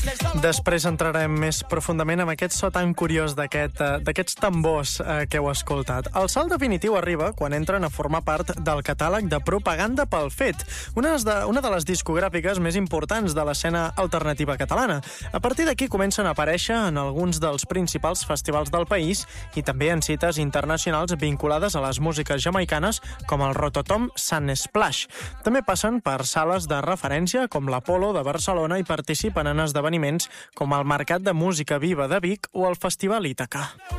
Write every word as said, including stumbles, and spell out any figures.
Després entrarem més profundament amb aquest so tan curiós d'aquest, eh, d'aquests tambors eh, que heu escoltat. El salt definitiu arriba quan entren a formar part del catàleg de Propaganda pel Fet, una de, una de les discogràfiques més importants de l'escena alternativa catalana. A partir d'aquí comencen a aparèixer en alguns dels principals festivals del país i també en cites internacionals vinculades a les músiques jamaicanes com el Rototom Sun Splash. També passen per sales de referència com l'Apolo de Barcelona i participen en esdeveniments com el Mercat de Música Viva de Vic o el Festival Ítaca.